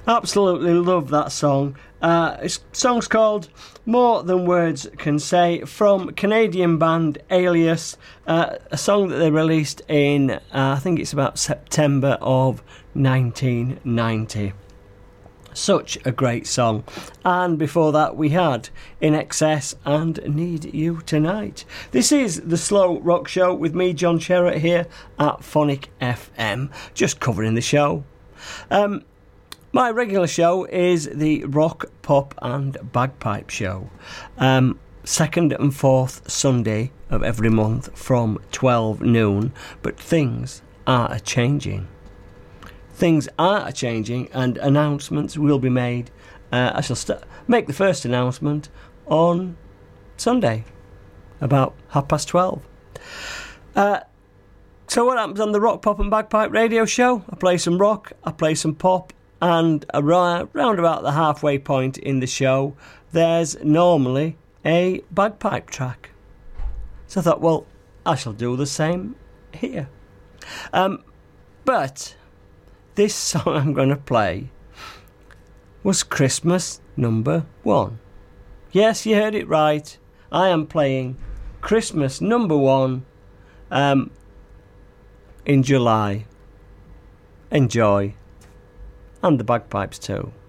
Absolutely love that song. Song's called More Than Words Can Say, from Canadian band Alias, a song that they released in, I think it's about September of 1990. Such a great song. And before that we had In Excess and Need You Tonight. This is the Slow Rock Show with me, John Sherratt, here at Phonic FM, just covering the show. My regular show is the Rock, Pop and Bagpipe Show. Second and fourth Sunday of every month from 12 noon. But things are changing. Things are changing and announcements will be made. I shall make the first announcement on Sunday, about 12:30. So what happens on the Rock, Pop and Bagpipe radio show? I play some rock, I play some pop, and around about the halfway point in the show, there's normally a bagpipe track. So I thought, well, I shall do the same here. But this song I'm going to play was Christmas number 1. Yes, you heard it right. I am playing Christmas number 1 in July. Enjoy. And the bagpipes too.